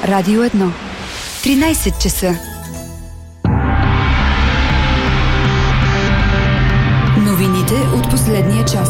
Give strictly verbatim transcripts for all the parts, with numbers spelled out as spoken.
Радио едно. тринайсет часа. Новините от последния час.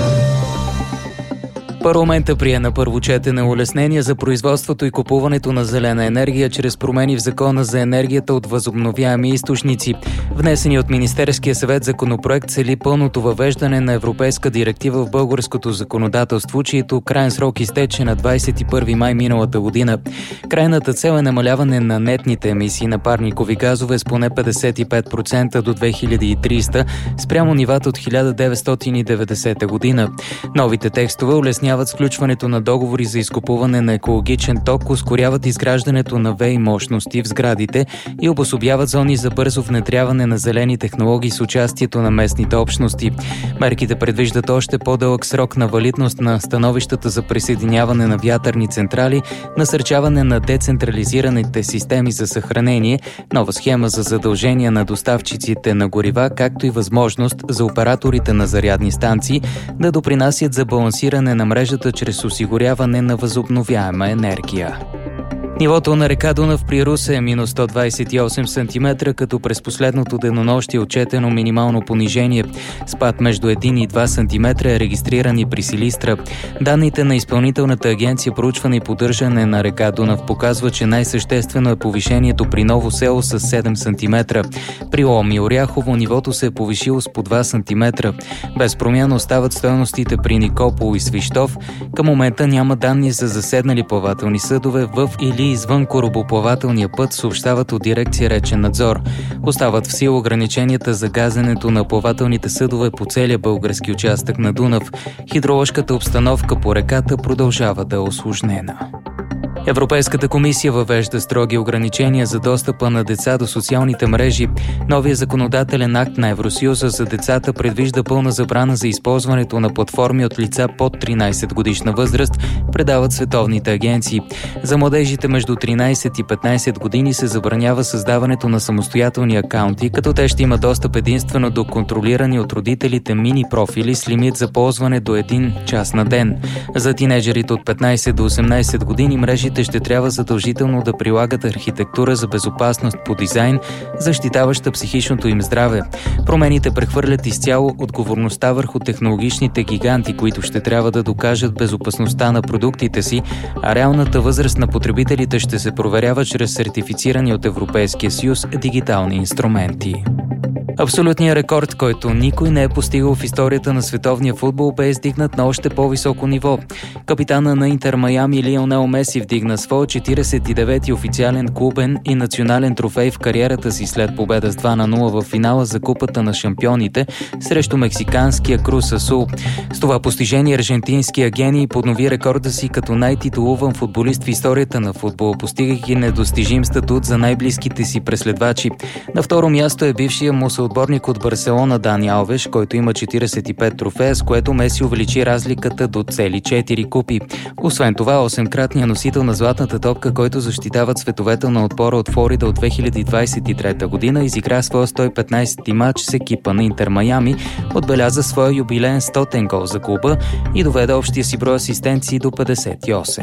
Парламента прие на първо четене улеснения за производството и купуването на зелена енергия чрез промени в Закона за енергията от възобновяеми източници. Внесени от Министерския съвет законопроект цели пълното въвеждане на европейска директива в българското законодателство, чието крайен срок изтече на двадесет и първи май миналата година. Крайната цел е намаляване на нетните емисии на парникови газове с поне петдесет и пет процента до две хиляди и тридесета спрямо нивата от хиляда деветстотин и деветдесета година. Новите текстове улесняват сключването на договори за изкупуване на екологичен ток, ускоряват изграждането на ВЕИ мощности в сградите и обособяват зони за бързо внедряване на зелени технологии с участието на местните общности. Мерките предвиждат още по-дълъг срок на валидност на становищата за присъединяване на вятърни централи, насърчаване на децентрализираните системи за съхранение, нова схема за задължения на доставчиците на горива, както и възможност за операторите на зарядни станции да допринасят за балансиране на мрежата чрез осигуряване на възобновяема енергия. Нивото на река Дунав при Русе е минус сто двадесет и осем сантиметра, като през последното денонощие е отчетено минимално понижение. Спад между един и два сантиметра е регистриран и при Силистра. Данните на Изпълнителната агенция проучване и поддържане на река Дунав показва, че най-съществено е повишението при Ново село с седем сантиметра. При Лом и Оряхово нивото се е повишило с по два сантиметра. Без промяна остават стойностите при Никопол и Свищов. Към момента няма данни за заседнали плавателни съдове в или извън корабоплавателния път, съобщават от дирекция Речен надзор. Остават в сила ограниченията за газенето на плавателните съдове по целия български участък на Дунав. Хидроложката обстановка по реката продължава да е усложнена. Европейската комисия въвежда строги ограничения за достъпа на деца до социалните мрежи. Новия законодателен акт на Евросъюза за децата предвижда пълна забрана за използването на платформи от лица под тринайсет годишна възраст, предават световните агенции. За младежите между тринайсет и петнайсет години се забранява създаването на самостоятелни акаунти, като те ще имат достъп единствено до контролирани от родителите мини профили с лимит за ползване до един час на ден. За тинейджерите от петнайсет до осемнайсет години мрежите ще трябва задължително да прилагат архитектура за безопасност по дизайн, защитаваща психичното им здраве. Промените прехвърлят изцяло отговорността върху технологичните гиганти, които ще трябва да докажат безопасността на продуктите си, а реалната възраст на потребителите ще се проверява чрез сертифицирани от Европейския съюз дигитални инструменти. Абсолютният рекорд, който никой не е постигал в историята на световния футбол, бе издигнат на още по-високо ниво. Капитана на Интер Майами Лионел Меси вдигна своя четирийсет и девети официален клубен и национален трофей в кариерата си след победа с два на нула в финала за Купата на шампионите срещу мексиканския Крус Азул. С това постижение аржентинския гений поднови рекорда си като най-титулуван футболист в историята на футбола, постигайки недостижим статут за най-близките си преследвачи. На второ място е бившия му съотборник от Барселона Дани Алвеш, който има четирийсет и пет трофея, с което Меси увеличи разликата до цели четири купи. Освен това, осемкратният носител на златната топка, който защитава цветовете на отбора от Флорида от две хиляди двадесет и трета година, изигра своя сто и петнайсети матч с екипа на Интер Майами, отбеляза своя юбилеен стотен гол за клуба и доведе общия си брой асистенции до петдесет и осем.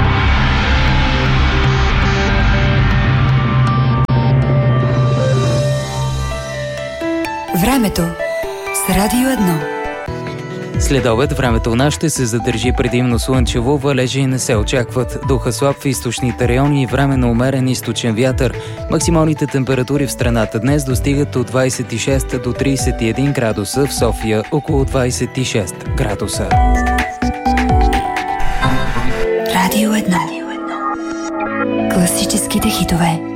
Времето с Радио едно. След обед времето у нас ще се задържи предимно слънчево, валежи не се очакват. Духа слаб в източните райони и временно умерен източен вятър. Максималните температури в страната днес достигат от двадесет и шест до тридесет и един градуса, в София около двадесет и шест градуса. Радио едно. Класическите хитове.